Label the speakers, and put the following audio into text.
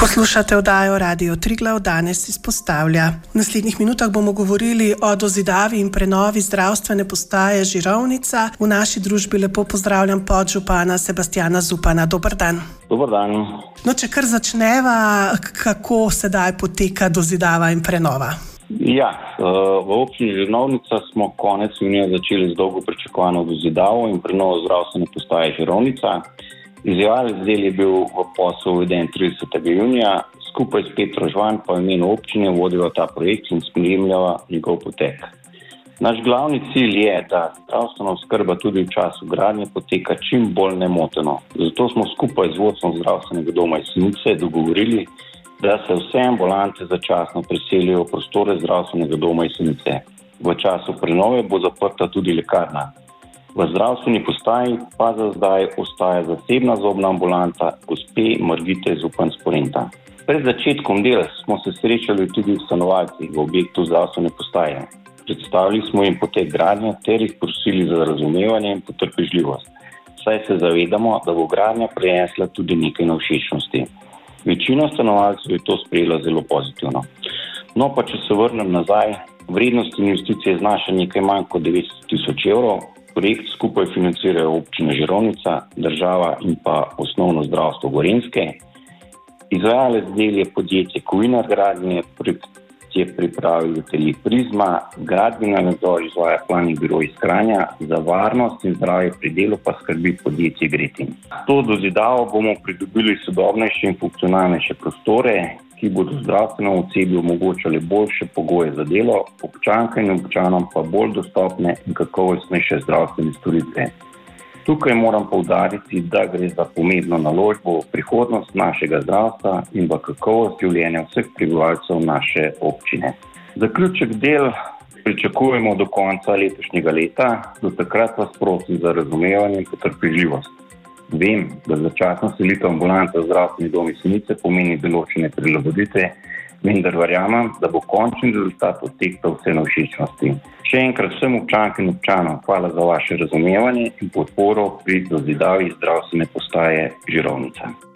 Speaker 1: Poslušate oddajo Radio Triglav, danes izpostavlja. V naslednjih minutah bomo govorili o dozidavi in prenovi zdravstvene postaje Žirovnica. V naši družbi lepo pozdravljam podžupana Sebastjana Zupana. Dober dan.
Speaker 2: Dober dan.
Speaker 1: No, če kar začneva, kako sedaj poteka dozidava in prenova?
Speaker 2: Ja, v občini Žirovnica smo konec junija začeli z dolgo pričakovano dozidavo in prenovo zdravstvene postaje Žirovnica. Izvajalec del je bil v posel uveden 30. junija, skupaj s Petro Žvan pa v imenu občine vodila ta projekt in spremljala njegov potek. Naš glavni cilj je, da zdravstvena oskrba tudi v času gradnje poteka čim bolj nemoteno. Zato smo skupaj z vodstvom zdravstvenega doma Jesenice dogovorili, da se vse ambulante začasno preselijo v prostore zdravstvenega doma Jesenice. V času prenove bo zaprta tudi lekarna. V zdravstveni postaji pa za zdaj ostaja zasebna zobna ambulanta gospe Margite Zupan s Porenta. Pred začetkom del smo se srečali tudi v stanovalcih v objektu zdravstvene postaje. Predstavili smo jim potek gradnje ter jih prosili za razumevanje in potrpežljivost. Saj se zavedamo, da bo gradnja prinesla tudi nekaj nevšečnosti. Večina stanovalcev je to sprejela zelo pozitivno. No pa če se vrnem nazaj, vrednost investicije znaša nekaj manj kot 900.000 evrov. Projekt skupaj financirajo občina Žirovnica, država in pa osnovno zdravstvo Gorenjske. Izvajalec del je podjetje Kovinar gradnje, je pripravil atelje Prizma, gradbeni nadzor izvaja Planning biro iz Kranja, za varnost in zdravje pri delu pa skrbi podjetje Gretin. S to dozidavo bomo pridobili sodobnejše in funkcionalnejše prostore, ki bodo zdravstvenemu osebju omogočali boljše pogoje za delo, občankam in občanom pa bolj dostopne in kakovostnejše zdravstvene storitve. Tukaj moram poudariti, da gre za pomembno naložbo v prihodnost našega zdravstva in v kakovost življenja vseh prebivalcev naše občine. Zaključek del pričakujemo do konca letošnjega leta, do takrat vas prosim za razumevanje in potrpežljivost. Vem, da začasno selitev ambulante v zdravstveni dom Jesenice pomeni določene prilagoditve, vendar verjamem, da bo končni rezultat odtehtov vse nevšečnosti. Še enkrat vsem občankam in občanom hvala za vaše razumevanje in podporo pri dozidavi zdravstvene postaje Žirovnica.